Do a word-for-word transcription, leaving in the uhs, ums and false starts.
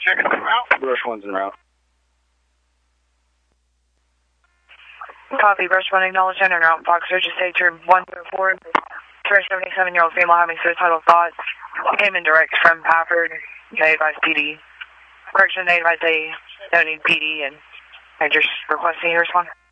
Checking en route. Brush one's en route. Copy, Brush one acknowledged and en route. Fox Search State Turn one zero four. seventy-seven-year-old female having suicidal thoughts. Came in direct from Pafford. They advised P D. Correction, they advised they don't need P D, and I just requesting you respond.